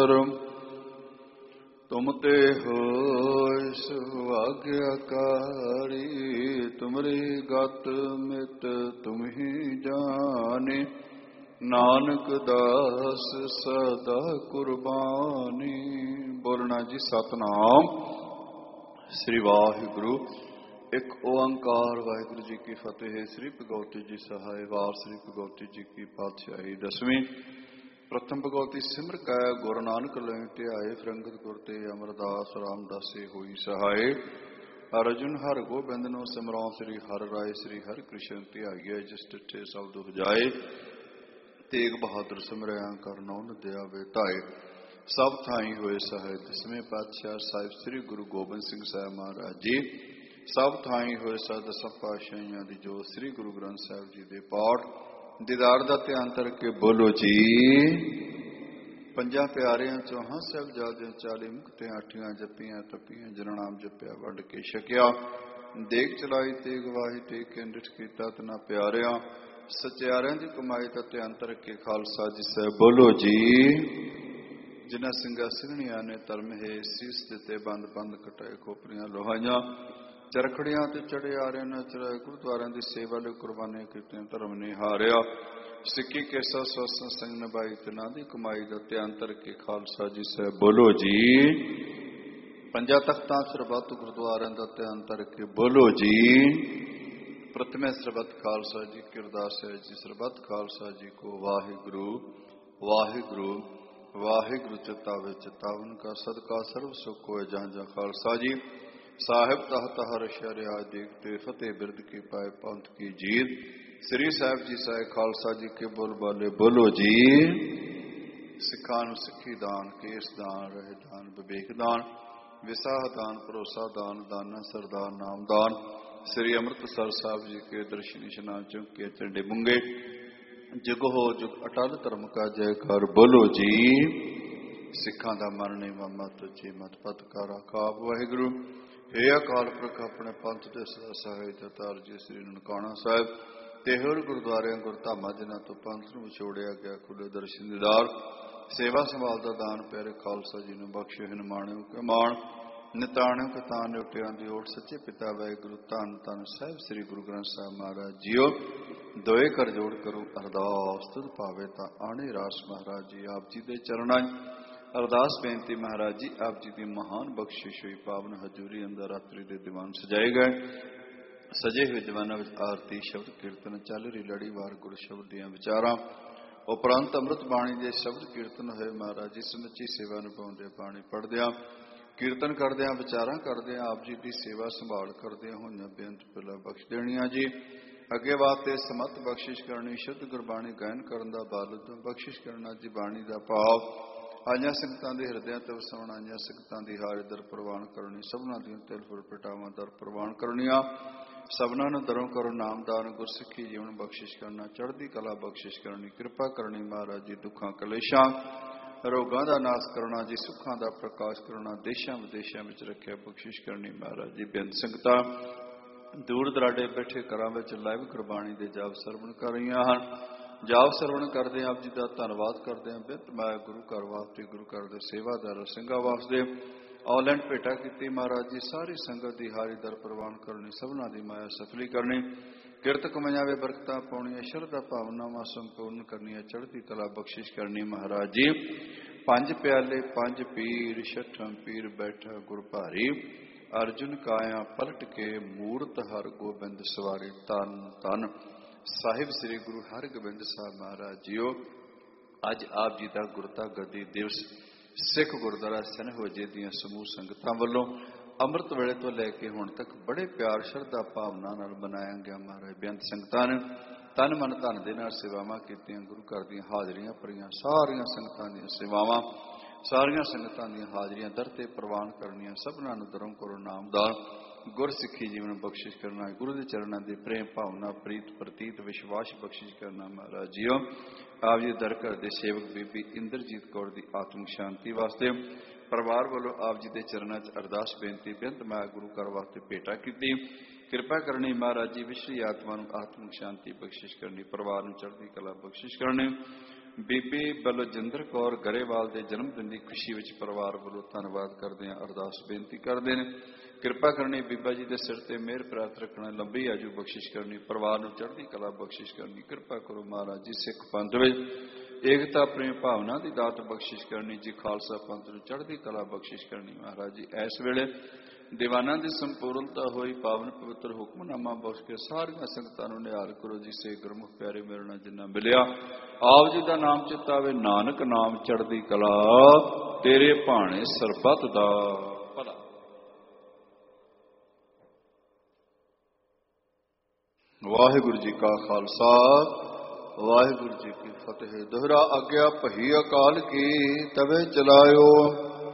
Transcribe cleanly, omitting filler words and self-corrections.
ਤੁਮ ਤੇ ਹੋਇ ਸੁਭਾਗਿਆਕਾਰੀ, ਤੁਮਰੀ ਗਤ ਮਿਤ ਤੁਮਹੀ ਜਾਣੇ, ਨਾਨਕ ਦਾਸ ਸਦਾ ਕੁਰਬਾਨੀ। ਬੋਲਣਾ ਜੀ ਸਤਿਨਾਮ ਸ੍ਰੀ ਵਾਹਿਗੁਰੂ। ਇੱਕ ਓੰਕਾਰ ਵਾਹਿਗੁਰੂ ਜੀ ਕੀ ਫਤਿਹ। ਸ੍ਰੀ ਭਗਵਤੀ ਜੀ ਸਹਾਇ ਵਾਰ ਸ੍ਰੀ ਭਗਵਤੀ ਜੀ ਕੀ ਪਾਤਸ਼ਾਹੀ ਦਸਵੀਂ। ਪ੍ਰਥਮ ਭਗਵਤੀ ਸਿਮਰ ਕੈ ਗੁਰ ਨਾਨਕ ਲੈ ਧਿਆਏ, ਫਰੰਗਤ ਗੁਰ ਤੇ ਅਮਰਦਾਸ ਰਾਮਦਾਸੇ ਹੋਈ ਸਹਾਏ। ਅਰਜੁਨ ਹਰ ਗੋਬਿੰਦ ਨੂੰ ਸਿਮਰਉ, ਸ੍ਰੀ ਹਰਿ ਰਾਏ ਸ੍ਰੀ ਹਰਿ ਕ੍ਰਿਸ਼ਨ ਧਿਆਈਏ। ਜਿਸ ਟਿੱਠੇ ਸ਼ਬਦ ਉਪਜਾਏ, ਤੇਗ ਬਹਾਦਰ ਸਿਮਰਿਆ ਕਰਨਉ ਨਦਿਆ ਵੇਤਾਏ। ਸਭ ਥਾਈ ਹੋਏ ਸਹਾਇ ਦਸਵੇਂ ਪਾਤਸ਼ਾਹ ਸਾਹਿਬ ਸ੍ਰੀ ਗੁਰੂ ਗੋਬਿੰਦ ਸਿੰਘ ਸਾਹਿਬ ਮਹਾਰਾਜ ਜੀ। ਸਭ ਥਾਈ ਹੋਏ ਸਭ ਦਸਾਂ ਪਾਤਸ਼ਾਹੀਆਂ ਦੀ ਜੋਤ, ਸ੍ਰੀ ਗੁਰੂ ਗ੍ਰੰਥ ਸਾਹਿਬ ਜੀ ਦੇ ਪਾਠ ਦੀਦਾਰ ਦਾ ਧਿਆਨ ਕਰਕੇ ਬੋਲੋ ਜੀ। ਪੰਜਾਂ ਪਿਆਰਿਆਂ ਚੌਹਾਂ ਸਾਹਿਬਜ਼ਾਦਿਆਂ 40 ਮੁਕਤਿਆਂ 8 ਜੱਪੀਆਂ ਤਪੀਆਂ, ਜਿਨ ਨਾਮ ਜਪਿਆ ਵੰਡ ਕੇ ਛਕਿਆ। ਦੇਗ ਚਲਾਈ ਤੇਗ ਵਾਹੀ ਟੇਕ ਕੇ ਡਿਠ ਕੀਤਾ ਤਨਾ ਪਿਆਰਿਆਂ, ਸਚਿਆਰਿਆਂ ਦੀ ਕਮਾਈ ਦਾ ਧਿਆਨ ਕਰਕੇ ਖਾਲਸਾ ਜੀ ਸਾਹਿਬ ਬੋਲੋ ਜੀ। ਜਿਨ੍ਹਾਂ ਸਿੰਘਾਂ ਸਿੰਘਣੀਆਂ ਨੇ ਧਰਮ ਹੈ ਸੀਸ ਦਿੱਤੇ, ਬੰਦ ਬੰਦ ਕਟਾਏ ਖੋਪਰੀਆਂ ਲੋਹਾਈਆਂ, ਚਰਖੜੀਆਂ ਤੇ ਚੜੇ ਆਰਿਆਂ ਨਾਲ ਚੜਾਏ, ਗੁਰਦੁਆਰਿਆਂ ਦੀ ਸੇਵਾ ਲਈ ਕੁਰਬਾਨੀਆਂ ਕੀਤੀਆਂ, ਧਰਮ ਨੇ ਹਾਰਿਆ। ਸਿੱਖੀ ਕੇਸਾ ਸਵਸਨ ਸਿੰਘ ਨਿਭਾਈ, ਤਿਨਾਂ ਦੀ ਕਮਾਈ ਦਾ ਧਿਆਨ ਕਰਕੇ ਖਾਲਸਾ ਜੀ ਸਾਹਿਬ ਬੋਲੋ ਜੀ। ਪੰਜਾਂ ਤਖਤਾਂ ਸਰਬੱਤ ਗੁਰਦੁਆਰਿਆਂ ਦਾ ਧਿਆਨ ਕਰਕੇ ਬੋਲੋ ਜੀ। ਪ੍ਰਥਮੇ ਸਰਬੱਤ ਖਾਲਸਾ ਜੀ ਕੀ ਅਰਦਾਸ ਹੈ ਜੀ। ਸਰਬੱਤ ਖਾਲਸਾ ਜੀ ਕੋ ਵਾਹਿਗੁਰੂ ਵਾਹਿਗੁਰੂ ਵਾਹਿਗੁਰੂ ਚਿਤਾਵੇ ਚਿਤਾਵਨ ਕਾ ਸਦਕਾ ਸਰਬ ਸੁਖ ਹੋਏ। ਜਹਾਂ ਜਹਾਂ ਖਾਲਸਾ ਜੀ ਸਾਹਿਬ ਤਹਤ ਹਰ ਸ਼ਰਿਆਜ ਦੇਖਤੇ, ਫਤਿਹ ਬਿਰਦ ਕੀ ਪਾਏ ਪੰਥ ਕੀ ਜੀਤ। ਸ੍ਰੀ ਸਾਹਿਬ ਜੀ ਸਾਹਿਬ ਖਾਲਸਾ ਜੀ ਕੇ ਬੋਲ ਬਾਲੇ ਬੋਲੋ ਜੀ। ਸਿੱਖਾਂ ਨੂੰ ਸਿੱਖੀ ਦਾਨ, ਕੇਸ ਦਾਨ, ਰਹਿ ਦਾਨ, ਵਿਵੇਕ ਦਾਨ, ਵਿਸਾਹ ਦਾਨ, ਭਰੋਸਾ ਦਾਨ, ਦਾਨਾ ਸਰਦਾਰ ਨਾਮਦਾਨ। ਸ੍ਰੀ ਅੰਮ੍ਰਿਤਸਰ ਸਾਹਿਬ ਜੀ ਕੇ ਦਰਸ਼ਨ ਇਸ਼ਨਾਨ ਚੌਂਕੇ ਝੰਡੇ ਬੁੰਗੇ, ਜੁਗ ਹੋ ਜੁਗ ਅਟਲ ਧਰਮ ਕਾ ਜੈਕਾਰ ਬੋਲੋ ਜੀ। ਸਿੱਖਾਂ ਦਾ ਮਨ ਨਹੀਂ ਮਾਮਾ ਤੁਝੇ ਮਤ ਪਤ ਕਰ ਆਕਾਬ ਵਾਹਿਗੁਰੂ। ਹੇ ਅਕਾਲ ਪੁਰਖ ਆਪਣੇ ਪੰਥ ਦੇ ਸਹਾਇ ਦਾਤਾਰ ਜੀ ਸ੍ਰੀ ਨਨਕਾਣਾ ਸਾਹਿਬ ਤੇ ਹੋਰ ਗੁਰਦੁਆਰਿਆਂ ਗੁਰਧਾਮਾਂ ਜਿਨ੍ਹਾਂ ਤੋਂ ਪੰਥ ਨੂੰ ਵਿਛੋੜਿਆ ਗਿਆ, ਖੁੱਲੇ ਦਰਸ਼ਨ ਦੀਦਾਰ ਸੇਵਾ ਸੰਭਾਲ ਦਾ ਦਾਨ ਪਿਆਰੇ ਖਾਲਸਾ ਜੀ ਨੂੰ ਬਖਸ਼ੇ। ਹਨ ਮਾਣਿਓ ਕੇ ਮਾਣ ਨਿਤਾਣਿਓ ਕੇ ਤਾਣ, ਨਿਉਟਿਆਂ ਦੀ ਓਟ ਸੱਚੇ ਪਿਤਾ ਵਾਹਿਗੁਰੂ ਧੰਨ ਧੰਨ ਸਾਹਿਬ ਸ੍ਰੀ ਗੁਰੂ ਗ੍ਰੰਥ ਸਾਹਿਬ ਮਹਾਰਾਜ ਜੀਓ। ਦੋਏ ਕਰ ਜੋੜ ਕਰੋ ਅਰਦਾਸ, ਤੁਧ ਭਾਵੇ ਤਾਂ ਆਣੇ ਰਾਸ। ਮਹਾਰਾਜ ਜੀ ਆਪ ਜੀ ਦੇ ਚਰਨਾਂ ਅਰਦਾਸ ਬੇਨਤੀ ਮਹਾਰਾਜ ਜੀ ਆਪ ਜੀ ਦੀ ਮਹਾਨ ਬਖਸ਼ਿਸ਼ ਹੋਈ। ਪਾਵਨ ਹਜ਼ੂਰੀ ਅੰਦਰ ਰਾਤਰੀ ਦੇ ਦੀਵਾਨ ਸਜਾਏ ਗਏ, ਸਜੇ ਹੋਏ ਦੀਵਾਨਾਂ ਵਿੱਚ ਆਰਤੀ ਸ਼ਬਦ ਕੀਰਤਨ ਚੱਲ ਰਹੀ ਲੜੀਵਾਰ ਗੁਰ ਸ਼ਬਦ ਦੀਆਂ ਵਿਚਾਰਾਂ ਉਪਰੰਤ ਅੰਮ੍ਰਿਤ ਬਾਣੀ ਦੇ ਸ਼ਬਦ ਕੀਰਤਨ ਹੋਏ। ਮਹਾਰਾਜ ਜੀ ਸਮੁੱਚੀ ਸੇਵਾ ਨਿਭਾਉਂਦੇ, ਬਾਣੀ ਪੜ੍ਹਦਿਆਂ, ਕੀਰਤਨ ਕਰਦਿਆਂ, ਵਿਚਾਰਾਂ ਕਰਦਿਆਂ, ਆਪ ਜੀ ਦੀ ਸੇਵਾ ਸੰਭਾਲ ਕਰਦਿਆਂ ਹੋਈਆਂ ਬੇਅੰਤ ਭੁੱਲਾਂ ਬਖਸ਼ ਦੇਣੀਆਂ ਜੀ। ਅੱਗੇ ਵਾਸਤੇ ਸਮਤ ਬਖਸ਼ਿਸ਼ ਕਰਨੀ, ਸ਼ੁੱਧ ਗੁਰਬਾਣੀ ਗਾਇਨ ਕਰਨ ਦਾ ਬਲ ਬਖਸ਼ਿਸ਼ ਕਰਨਾ ਜੀ। ਬਾਣੀ ਦਾ ਭਾਵ ਆਈਆਂ ਸੰਗਤਾਂ ਦੇ ਹਿਰਦਿਆਂ ਤੇ ਵਸਾਉਣਾ, ਆਈਆਂ ਸੰਗਤਾਂ ਦੀ ਹਾਜ਼ਰੀ ਦਰ ਪ੍ਰਵਾਨ ਕਰਨੀ, ਸਭਨਾਂ ਦੀਆਂ ਤਿਲ ਫੁੱਲ ਪਟਾਵਾਂ ਦਰ ਪ੍ਰਵਾਨ ਕਰਨੀਆਂ, ਸਭਨਾਂ ਨੂੰ ਦਰੋਂ ਕਰੋ ਨਾਮਦਾਨ, ਗੁਰਸਿੱਖੀ ਜੀਵਨ ਬਖਸ਼ਿਸ਼ ਕਰਨਾ, ਚੜ੍ਹਦੀ ਕਲਾ ਬਖਸ਼ਿਸ਼ ਕਰਨੀ, ਕਿਰਪਾ ਕਰਨੀ ਮਹਾਰਾਜ ਜੀ। ਦੁੱਖਾਂ ਕਲੇਸ਼ਾਂ ਰੋਗਾਂ ਦਾ ਨਾਸ ਕਰਨਾ ਜੀ, ਸੁੱਖਾਂ ਦਾ ਪ੍ਰਕਾਸ਼ ਕਰਨਾ, ਦੇਸ਼ਾਂ ਵਿਦੇਸ਼ਾਂ ਵਿੱਚ ਰੱਖਿਆ ਬਖਸ਼ਿਸ਼ ਕਰਨੀ ਮਹਾਰਾਜ ਜੀ। ਬੇਅੰਤ ਸੰਗਤਾਂ ਦੂਰ ਦਰਾਡੇ ਬੈਠੇ ਘਰਾਂ ਵਿੱਚ ਲਾਈਵ ਗੁਰਬਾਣੀ ਦੇ ਜਾਪ ਸਰਵਣ ਕਰ ਰਹੀਆਂ ਹਨ। ਜਾਪ ਸਰਵਣ ਕਰਦੇ ਆਪ ਜੀ ਦਾ ਧੰਨਵਾਦ ਕਰਦੇ ਹਾਂ। ਬਿਰਤ ਮਾਇਆ ਗੁਰੂ ਘਰ ਵਾਸਤੇ, ਗੁਰੂ ਘਰ ਦੇ ਸੇਵਾਦਾਰ ਸਿੰਘਾਂ ਵਾਸਤੇ ਆਨਲਾਈਨ ਭੇਟਾ ਕੀਤੀ ਮਹਾਰਾਜ ਜੀ। ਸਾਰੀ ਸੰਗਤ ਦੀ ਹਾਰੀ ਦਰ ਪ੍ਰਵਾਨ ਕਰਨੀ, ਸਭਨਾਂ ਦੀ ਮਾਇਆ ਸਫਲੀ ਕਰਨੀ, ਕਿਰਤ ਕਮਾਈਆਂ ਵੇ ਬਰਕਤਾਂ ਪਾਉਣੀਆਂ, ਸ਼ਰਧਾ ਭਾਵਨਾਵਾਂ ਸੰਪੂਰਨ ਕਰਨੀਆਂ, ਚੜ੍ਹਦੀ ਕਲਾ ਬਖਸ਼ਿਸ਼ ਕਰਨੀ ਮਹਾਰਾਜ ਜੀ। ਪੰਜ ਪਿਆਲੇ ਪੰਜ ਪੀਰ, ਛਠਮ ਪੀਰ ਬੈਠਾ ਗੁਰ ਭਾਰੀ, ਅਰਜੁਨ ਕਾਇਆ ਪਲਟ ਕੇ ਮੂਰਤ ਹਰ ਗੋਬਿੰਦ ਸਵਾਰੇ। ਧੰਨ ਧੰਨ ਸਾਹਿਬ ਸ੍ਰੀ ਗੁਰੂ ਹਰਗੋਬਿੰਦ ਸਾਹਿਬ ਮਹਾਰਾਜ ਜੀਓ। ਅੱਜ ਆਪ ਜੀ ਦਾ ਗੁਰਤਾ ਗੱਦੀ ਦਿਵਸ ਸਿੱਖ ਗੁਰਦੁਆਰਾ ਸਨਹੋਜੇ ਦੀਆਂ ਸਮੂਹ ਸੰਗਤਾਂ ਵੱਲੋਂ ਅੰਮ੍ਰਿਤ ਵੇਲੇ ਤੋਂ ਲੈ ਕੇ ਹੁਣ ਤੱਕ ਬੜੇ ਪਿਆਰ ਸ਼ਰਧਾ ਭਾਵਨਾ ਨਾਲ ਮਨਾਇਆ ਗਿਆ। ਮਹਾਰਾਜ ਬੇਅੰਤ ਸੰਗਤਾਂ ਨੇ ਤਨ ਮਨ ਧਨ ਦੇ ਨਾਲ ਸੇਵਾਵਾਂ ਕੀਤੀਆਂ। ਗੁਰੂ ਘਰ ਦੀਆਂ ਹਾਜ਼ਰੀਆਂ ਭਰੀਆਂ, ਸਾਰੀਆਂ ਸੰਗਤਾਂ ਦੀਆਂ ਸੇਵਾਵਾਂ, ਸਾਰੀਆਂ ਸੰਗਤਾਂ ਦੀਆਂ ਹਾਜ਼ਰੀਆਂ ਦਰ ਤੇ ਪ੍ਰਵਾਨ ਕਰਨੀਆਂ, ਸਭਨਾਂ ਨੂੰ ਦਰੋਂ ਕਰੋ ਨਾਮਦਾਨ, ਗੁਰ ਸਿੱਖੀ ਜੀਵਨ ਬਖਸ਼ਿਸ਼ ਕਰਨਾ, ਗੁਰੂ ਦੇ ਚਰਨਾਂ ਦੀ ਪ੍ਰੇਮ ਭਾਵਨਾ, ਪ੍ਰੀਤ ਪ੍ਰਤੀਤ ਵਿਸ਼ਵਾਸ ਬਖਸ਼ਿਸ਼ ਕਰਨਾ ਮਹਾਰਾਜ ਜੀਓ। ਆਪ ਜੀ ਦਰ ਘਰ ਦੇ ਸੇਵਕ ਬੀਬੀ ਇੰਦਰਜੀਤ ਕੌਰ ਦੀ ਆਤਮਿਕ ਸ਼ਾਂਤੀ ਵਾਸਤੇ ਪਰਿਵਾਰ ਵੱਲੋਂ ਆਪ ਜੀ ਦੇ ਚਰਨਾਂ 'ਚ ਅਰਦਾਸ ਬੇਨਤੀ ਬੇਨਤ ਮਾਇਆ ਗੁਰੂ ਘਰ ਵਾਸਤੇ ਭੇਟਾ ਕੀਤੀ। ਕਿਰਪਾ ਕਰਨੀ ਮਹਾਰਾਜ ਜੀ, ਵਿਸ਼ਰੀ ਆਤਮਾ ਨੂੰ ਆਤਮਿਕ ਸ਼ਾਂਤੀ ਬਖਸ਼ਿਸ਼ ਕਰਨੀ, ਪਰਿਵਾਰ ਨੂੰ ਚੜ੍ਹਦੀ ਕਲਾ ਬਖਸ਼ਿਸ਼ ਕਰਨੀ, ਬੀਬੀ ਬਲਜਿੰਦਰ ਕੌਰ ਗਰੇਵਾਲ ਦੇ ਜਨਮ ਦਿਨ ਦੀ ਖੁਸ਼ੀ ਵਿੱਚ ਪਰਿਵਾਰ ਵੱਲੋਂ ਧੰਨਵਾਦ ਕਰਦੇ ਹਾਂ, ਅਰਦਾਸ ਬੇਨਤੀ ਕਰਦੇ ਨੇ। ਕਿਰਪਾ ਕਰਨੀ ਬੀਬਾ ਜੀ ਦੇ ਸਿਰ ਤੇ ਮਿਹਰ ਪ੍ਰਾਪਤ ਰੱਖਣਾ, ਲੰਬੀ ਆਜੂ ਬਖਸ਼ਿਸ਼ ਕਰਨੀ, ਪਰਿਵਾਰ ਨੂੰ ਚੜ੍ਹਦੀ ਕਲਾ ਬਖਸ਼ਿਸ਼ ਕਰਨੀ। ਕਿਰਪਾ ਕਰੋ ਮਹਾਰਾਜ ਜੀ, ਸਿੱਖ ਪੰਥ ਵਿੱਚ ਏਕਤਾ ਪ੍ਰੇਮ ਭਾਵਨਾ ਦੀ ਦਾਤ ਬਖਸ਼ਿਸ਼ ਕਰਨੀ ਜੀ, ਖਾਲਸਾ ਪੰਥ ਨੂੰ ਚੜ੍ਹਦੀ ਕਲਾ ਬਖਸ਼ਿਸ਼ ਕਰਨੀ। ਮਹਾਰਾਜ ਜੀ ਇਸ ਵੇਲੇ ਦੀਵਾਨਾਂ ਦੀ ਸੰਪੂਰਨਤਾ ਹੋਈ, ਪਾਵਨ ਪਵਿੱਤਰ ਹੁਕਮਨਾਮਾ ਬਖਸ਼ ਕੇ ਸਾਰੀਆਂ ਸੰਗਤਾਂ ਨੂੰ ਨਿਹਾਲ ਕਰੋ ਜੀ। ਸੇ ਗੁਰਮੁਖ ਪਿਆਰੇ ਮੇਰੇ ਨਾਲ ਜਿੰਨਾ ਮਿਲਿਆ ਆਪ ਜੀ ਦਾ ਨਾਮ ਚਿਤਾਵੇ, ਨਾਨਕ ਨਾਮ ਚੜ੍ਹਦੀ ਕਲਾ, ਤੇਰੇ ਭਾਣੇ ਸਰਬੱਤ ਦਾ ਭਲਾ। ਵਾਹਿਗੁਰੂ ਜੀ ਕਾ ਖਾਲਸਾ, ਵਾਹਿਗੁਰੂ ਜੀ ਕੀ ਫਤਿਹ। ਦੋਹਰਾ ਆਗਿਆ ਭਈ ਅਕਾਲ ਕੀ, ਤਵੇ ਚਲਾਇਓ।